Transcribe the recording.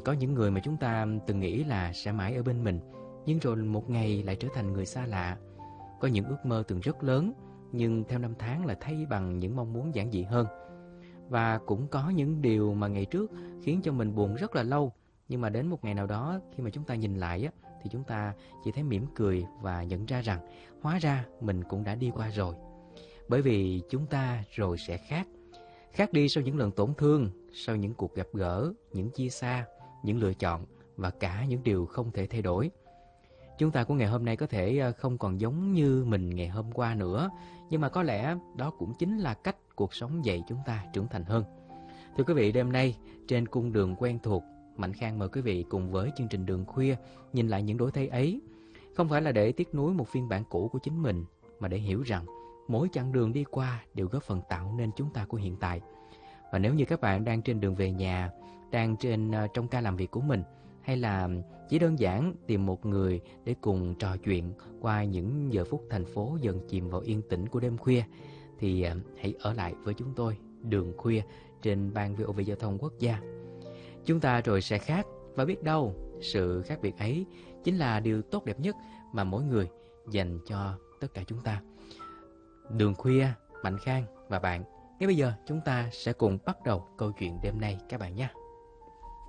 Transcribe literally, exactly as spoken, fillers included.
Có những người mà chúng ta từng nghĩ là sẽ mãi ở bên mình, nhưng rồi một ngày lại trở thành người xa lạ. Có những ước mơ từng rất lớn, nhưng theo năm tháng lại thay bằng những mong muốn giản dị hơn. Và cũng có những điều mà ngày trước khiến cho mình buồn rất là lâu, nhưng mà đến một ngày nào đó khi mà chúng ta nhìn lại á, thì chúng ta chỉ thấy mỉm cười và nhận ra rằng hóa ra mình cũng đã đi qua rồi. Bởi vì chúng ta rồi sẽ khác. Khác đi sau những lần tổn thương, sau những cuộc gặp gỡ, những chia xa, những lựa chọn và cả những điều không thể thay đổi. Chúng ta của ngày hôm nay có thể không còn giống như mình ngày hôm qua nữa, nhưng mà có lẽ đó cũng chính là cách cuộc sống dạy chúng ta trưởng thành hơn. Thưa quý vị, đêm nay trên cung đường quen thuộc, Mạnh Khang mời quý vị cùng với chương trình Đường Khuya nhìn lại những đổi thay ấy. Không phải là để tiếc nuối một phiên bản cũ của chính mình, mà để hiểu rằng mỗi chặng đường đi qua đều góp phần tạo nên chúng ta của hiện tại. Và nếu như các bạn đang trên đường về nhà, đang trên uh, trong ca làm việc của mình, hay là chỉ đơn giản tìm một người để cùng trò chuyện qua những giờ phút thành phố dần chìm vào yên tĩnh của đêm khuya, thì uh, hãy ở lại với chúng tôi Đường Khuya trên ban vê o vê Giao thông Quốc gia. Chúng ta rồi sẽ khác, và biết đâu sự khác biệt ấy chính là điều tốt đẹp nhất mà mỗi người dành cho tất cả chúng ta. Đường Khuya, Mạnh Khang và bạn. Ngay bây giờ chúng ta sẽ cùng bắt đầu câu chuyện đêm nay các bạn nhé.